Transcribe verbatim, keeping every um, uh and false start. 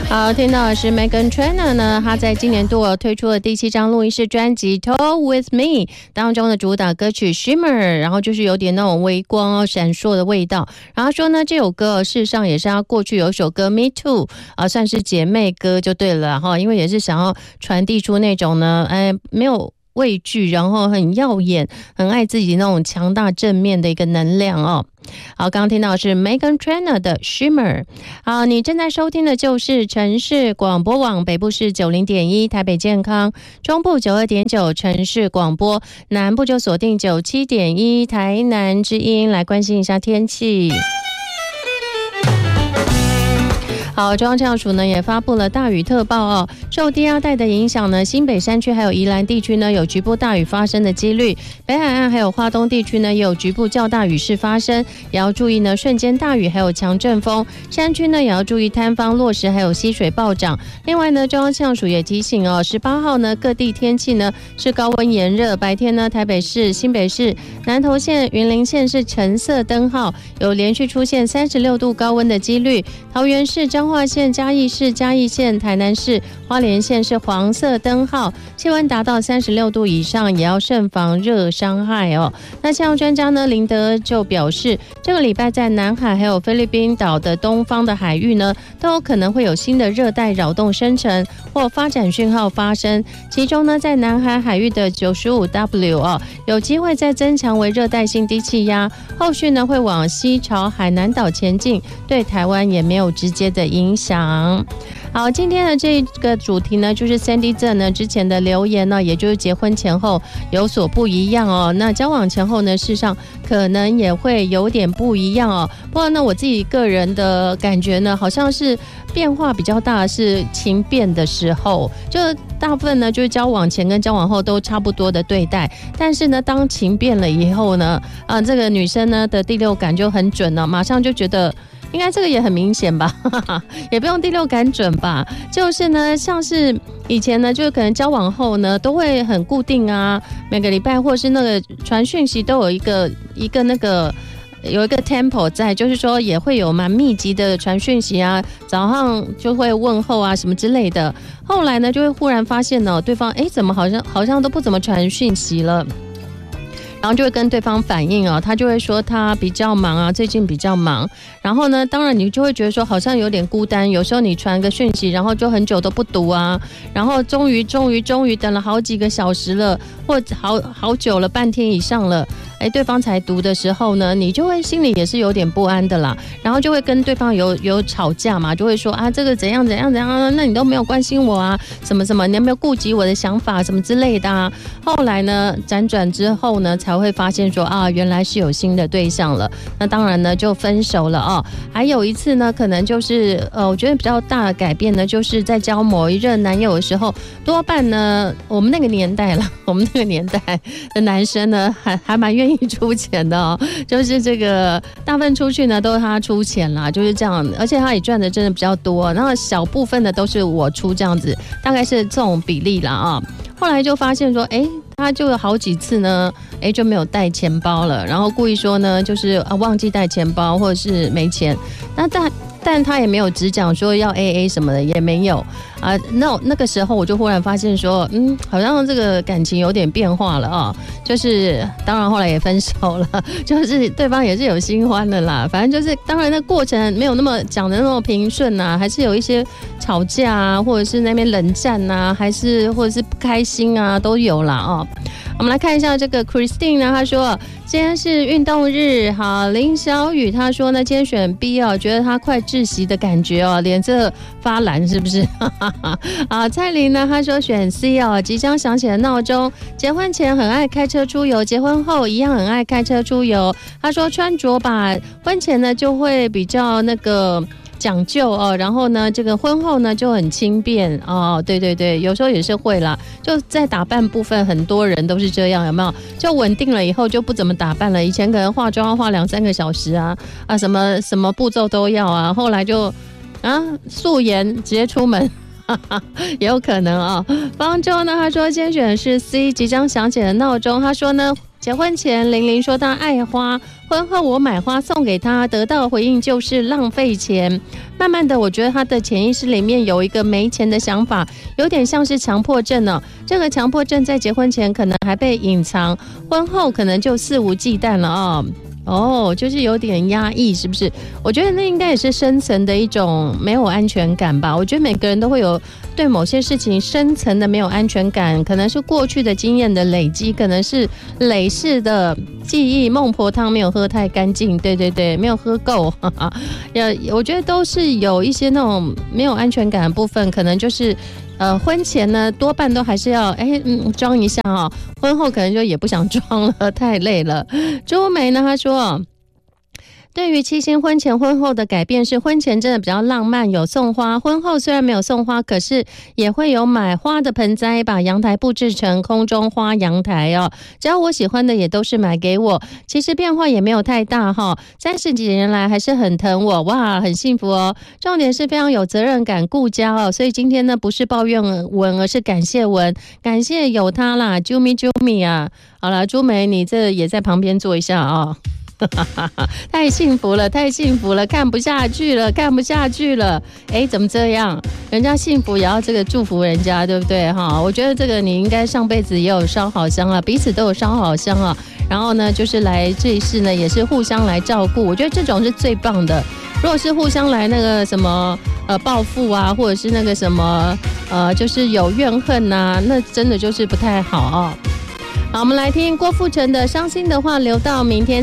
好，听到的是 Meghan Trainor 呢，她在今年度推出了第七张录音室专辑 Talk With Me 当中的主打歌曲 Shimmer， 然后就是有点那种微光闪烁的味道。然后说呢，这首歌事实上也是她过去有一首歌 Me Too 啊、呃，算是姐妹歌就对了哈，因为也是想要传递出那种呢，哎，没有畏惧，然后很耀眼，很爱自己那种强大正面的一个能量哦。好，刚刚听到的是 Meghan Trainor 的 Shimmer。 好，你正在收听的就是城市广播网，北部是九零点一台北健康，中部九二点九城市广播，南部就锁定九七点一台南之音。来关心一下天气。好，中央气象署呢也发布了大雨特报哦。受低压带的影响呢，新北山区还有宜兰地区呢有局部大雨发生的几率，北海岸还有花东地区呢也有局部较大雨势发生，也要注意呢瞬间大雨还有强阵风。山区呢也要注意坍方落石还有溪水暴涨。另外呢，中央气象署也提醒哦，十八号呢各地天气呢是高温炎热，白天呢台北市、新北市、南投县、云林县是橙色灯号，有连续出现三十六度高温的几率。桃园市、彰化县、嘉义市、嘉义县、台南市、花莲县是黄色灯号，气温达到三十六度以上，也要慎防热伤害哦。那气象专家呢林德就表示，这个礼拜在南海还有菲律宾岛的东方的海域呢，都有可能会有新的热带扰动生成或发展讯号发生。其中呢，在南海海域的 九十五 W 哦，有机会再增强为热带性低气压，后续呢会往西朝海南岛前进，对台湾也没有直接的影响。好，今天的这个主题呢，就是 Sandy Zen 呢之前的留言呢，也就是结婚前后有所不一样哦。那交往前后呢，事实上可能也会有点不一样哦。不过呢，我自己个人的感觉呢，好像是变化比较大，是情变的时候，就大部分呢就是交往前跟交往后都差不多的对待，但是呢，当情变了以后呢，啊，这个女生呢的第六感就很准了，马上就觉得。应该这个也很明显吧，也不用第六感准吧，就是呢，像是以前呢，就可能交往后呢，都会很固定啊，每个礼拜或是那个传讯息都有一个一个那个有一个 tempo 在，就是说也会有蛮密集的传讯息啊，早上就会问候啊什么之类的，后来呢就会忽然发现呢，对方哎怎么好像好像都不怎么传讯息了。然后就会跟对方反映啊，他就会说他比较忙啊，最近比较忙。然后呢，当然你就会觉得说好像有点孤单。有时候你传个讯息，然后就很久都不读啊，然后终于终于终于等了好几个小时了，或好好久了，半天以上了，哎，对方才读的时候呢，你就会心里也是有点不安的啦。然后就会跟对方有有吵架嘛，就会说啊，这个怎样怎样怎样，那你都没有关心我啊，什么什么，你有没有顾及我的想法，什么之类的啊。后来呢，辗转之后呢，才会发现说啊，原来是有新的对象了。那当然呢，就分手了哦。还有一次呢，可能就是呃，我觉得比较大的改变呢，就是在交某一任男友的时候，多半呢，我们那个年代了，我们那个年代的男生呢，还还蛮愿意出钱的哦。就是这个大部分出去呢，都是他出钱啦，就是这样。而且他也赚的真的比较多，然后小部分的都是我出这样子，大概是这种比例啦啊。后来就发现说，哎。他就有好几次呢，哎就没有带钱包了，然后故意说呢，就是啊忘记带钱包或者是没钱，那但但他也没有只讲说要 A A 什么的，也没有啊。那那个时候我就忽然发现说，嗯，好像这个感情有点变化了啊。就是当然后来也分手了，就是对方也是有新欢的啦。反正就是当然那过程没有那么讲的那么平顺啊，还是有一些吵架啊，或者是那边冷战啊，还是或者是不开心啊，都有啦哦。我们来看一下这个 Christine 呢，她说今天是运动日，好，林小雨她说呢，今天选 B 哦，觉得她快窒息的感觉哦，脸色发蓝是不是？啊，蔡琳呢，她说选 C 哦，即将响起的闹钟，结婚前很爱开车出游，结婚后一样很爱开车出游。她说穿着吧，婚前呢就会比较那个。讲究哦，然后呢，这个婚后呢就很轻便哦，对对对，有时候也是会啦，就在打扮部分，很多人都是这样，有没有？就稳定了以后就不怎么打扮了，以前可能化妆要化两三个小时啊啊，什么什么步骤都要啊，后来就啊素颜直接出门。也有可能啊、哦。方舟呢，他说今天选的是 C， 即将响起的闹钟。他说呢，结婚前玲玲说她爱花， 婚后我买花送给他，得到的回应就是浪费钱。慢慢的，我觉得他的潜意识里面有一个没钱的想法，有点像是强迫症哦。这个强迫症在结婚前可能还被隐藏，婚后可能就肆无忌惮了哦。哦，就是有点压抑，是不是？我觉得那应该也是深层的一种没有安全感吧。我觉得每个人都会有对某些事情深层的没有安全感，可能是过去的经验的累积，可能是累世的记忆。孟婆汤没有喝太干净，对对对，没有喝够。哈哈，我觉得都是有一些那种没有安全感的部分，可能就是。呃，婚前呢，多半都还是要哎嗯装一下哦，婚后可能就也不想装了，太累了。朱梅呢，她说。对于七星婚前婚后的改变是，婚前真的比较浪漫，有送花，婚后虽然没有送花，可是也会有买花的盆栽，把阳台布置成空中花阳台哦。只要我喜欢的也都是买给我，其实变化也没有太大哈、哦。三十几年来还是很疼我，哇，很幸福哦。重点是非常有责任感、顾家哦。所以今天呢，不是抱怨文，而是感谢文，感谢有他啦，啾咪啾咪啊。好了，朱梅，你这也在旁边坐一下啊、哦。太幸福了，太幸福了，看不下去了，看不下去了。哎，怎么这样？人家幸福也要这个祝福人家，对不对哈？我觉得这个你应该上辈子也有烧好香了，彼此都有烧好香啊。然后呢，就是来这一世呢，也是互相来照顾。我觉得这种是最棒的。如果是互相来那个什么呃报复啊，或者是那个什么呃，就是有怨恨呐、啊，那真的就是不太好啊。好，我们来听郭富城的《伤心的话留到明天》。